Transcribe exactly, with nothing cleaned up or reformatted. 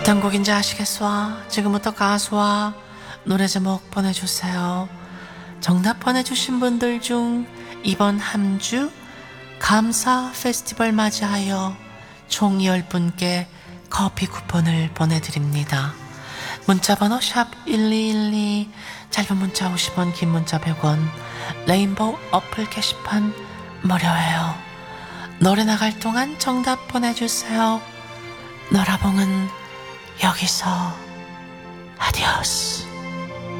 어떤 곡인지 아시겠어? 지금부터 가수와 노래 제목 보내주세요. 정답 보내주신 분들 중 이번 한 주 감사 페스티벌 맞이하여 총 열 분께 커피 쿠폰을 보내드립니다. 문자번호 샵 일이일이, 짧은 문자 오십 원, 긴 문자 백 원, 레인보우 어플 게시판 무료예요. 노래 나갈 동안 정답 보내주세요. 너라봉은 여기서 아디오스.